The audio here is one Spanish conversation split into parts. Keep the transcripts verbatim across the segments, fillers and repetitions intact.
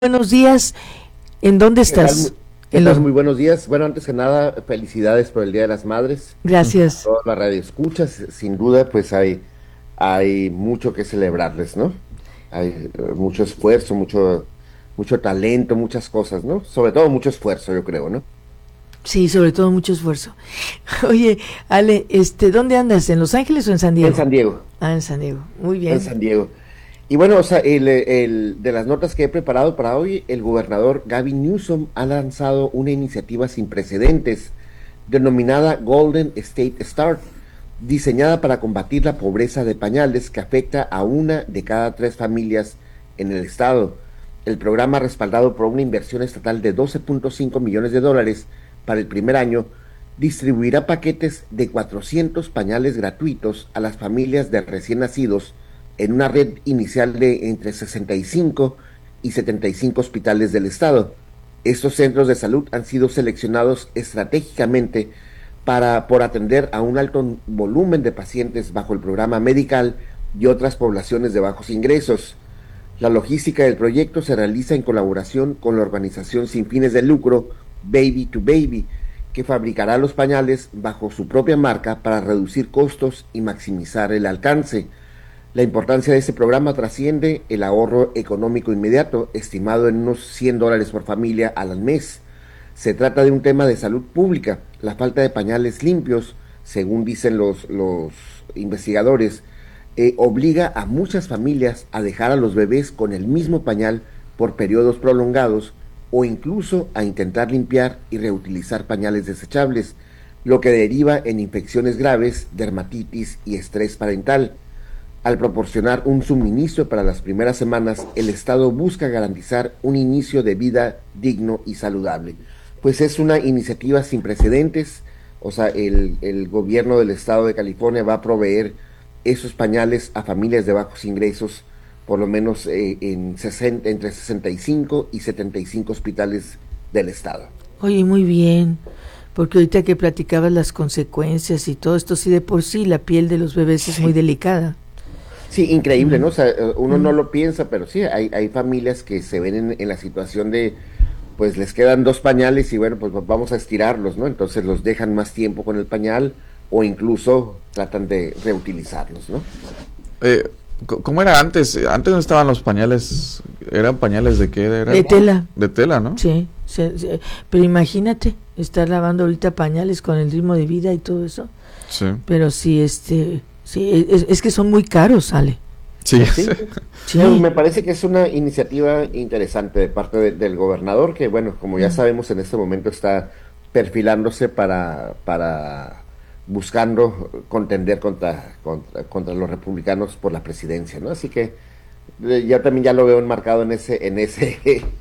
Buenos días. ¿En dónde ¿Qué tal? estás? ¿Qué En tal? los... Muy buenos días. Bueno, antes que nada, felicidades por el Día de las Madres. Gracias. Toda la radio escuchas, sin duda, pues hay, hay mucho que celebrarles, ¿no? Hay eh, mucho esfuerzo, mucho, mucho talento, muchas cosas, ¿no? Sobre todo mucho esfuerzo, yo creo, ¿no? Sí, sobre todo mucho esfuerzo. Oye, Ale, este, ¿dónde andas? ¿En Los Ángeles o en San En Diego? San Diego, Ah, en San Diego. Muy en bien. San Diego. Y bueno, o sea, el, el- de las notas que he preparado para hoy, el gobernador Gavin Newsom ha lanzado una iniciativa sin precedentes denominada Golden State Start, diseñada para combatir la pobreza de pañales que afecta a una de cada tres familias en el estado. El programa, respaldado por una inversión estatal de doce punto cinco millones de dólares para el primer año, distribuirá paquetes de cuatrocientos pañales gratuitos a las familias de recién nacidos en una red inicial de entre sesenta y cinco y setenta y cinco hospitales del estado. Estos centros de salud han sido seleccionados estratégicamente para, por atender a un alto volumen de pacientes bajo el programa medical y otras poblaciones de bajos ingresos. La logística del proyecto se realiza en colaboración con la organización sin fines de lucro Baby to Baby, que fabricará los pañales bajo su propia marca para reducir costos y maximizar el alcance. La importancia de este programa trasciende el ahorro económico inmediato, estimado en unos cien dólares por familia al mes. Se trata de un tema de salud pública. La falta de pañales limpios, según dicen los, los investigadores, eh, obliga a muchas familias a dejar a los bebés con el mismo pañal por periodos prolongados o incluso a intentar limpiar y reutilizar pañales desechables, lo que deriva en infecciones graves, dermatitis y estrés parental. Al proporcionar un suministro para las primeras semanas, el Estado busca garantizar un inicio de vida digno y saludable. Pues es una iniciativa sin precedentes, o sea, el, el gobierno del Estado de California va a proveer esos pañales a familias de bajos ingresos, por lo menos eh, en sesenta, entre sesenta y cinco y setenta y cinco hospitales del Estado. Oye, muy bien. Porque ahorita que platicabas las consecuencias y todo esto, sí de por sí la piel de los bebés es muy Sí. delicada. Sí, increíble, Mm, ¿no? O sea, eh, uno no mm. lo piensa, pero sí, hay, hay familias que se ven en, en la situación de, pues les quedan dos pañales y bueno, pues vamos a estirarlos, ¿no? Entonces los dejan más tiempo con el pañal o incluso tratan de reutilizarlos, ¿no? Eh, c- ¿Cómo era antes? Antes no estaban los pañales, eran pañales de qué De eran tela. de tela, ¿no? Sí, sí, sí. Pero imagínate estar lavando ahorita pañales con el ritmo de vida y todo eso. Sí. Pero sí, este, sí, es, es que son muy caros, Ale. Sí. Pues sí, Sí. pero me parece que es una iniciativa interesante de parte de- del gobernador que, bueno, como ya Mm. sabemos, en este momento está perfilándose para, para buscando contender contra, contra, contra los republicanos por la presidencia, ¿no? Así que eh, ya también ya lo veo enmarcado en ese, en ese,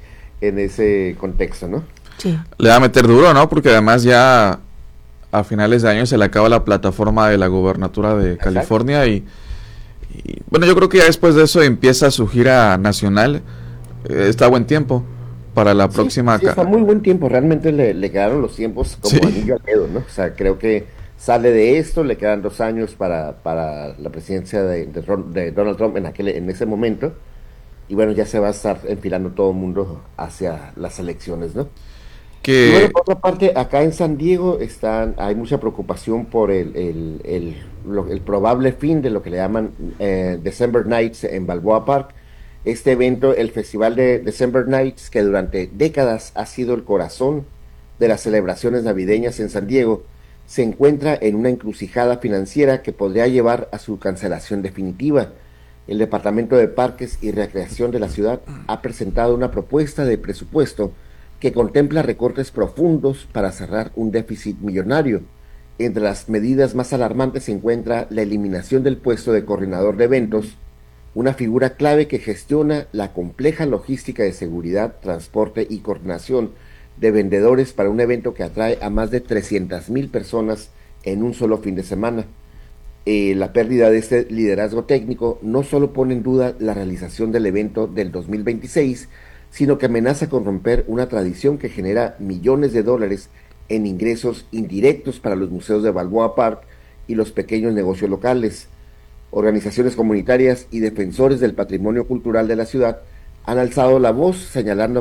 en ese contexto, ¿no? Sí. Le va a meter duro, ¿no? Porque además ya a finales de año se le acaba la plataforma de la gobernatura de Exacto. California y, y, bueno, yo creo que ya después de eso empieza su gira nacional. Eh, está a buen tiempo para la Sí, próxima. sí, está ca- muy buen tiempo, realmente le, le quedaron los tiempos como Sí. anillo al dedo, ¿no? O sea, creo que sale de esto, le quedan dos años para, para la presidencia de, de Ron- de Donald Trump en, aquel, en ese momento, y bueno, ya se va a estar enfilando todo el mundo hacia las elecciones, ¿no? Y bueno, Que por otra parte, acá en San Diego están, hay mucha preocupación por el, el, el, lo- el probable fin de lo que le llaman eh, December Nights en Balboa Park. Este evento, el Festival de December Nights, que durante décadas ha sido el corazón de las celebraciones navideñas en San Diego, se encuentra en una encrucijada financiera que podría llevar a su cancelación definitiva. El Departamento de Parques y Recreación de la ciudad ha presentado una propuesta de presupuesto que contempla recortes profundos para cerrar un déficit millonario. Entre las medidas más alarmantes se encuentra la eliminación del puesto de coordinador de eventos, una figura clave que gestiona la compleja logística de seguridad, transporte y coordinación de vendedores para un evento que atrae a más de trescientas mil personas en un solo fin de semana. Eh, la pérdida de este liderazgo técnico no solo pone en duda la realización del evento del dos mil veintiséis, sino que amenaza con romper una tradición que genera millones de dólares en ingresos indirectos para los museos de Balboa Park y los pequeños negocios locales. Organizaciones comunitarias y defensores del patrimonio cultural de la ciudad han alzado la voz señalando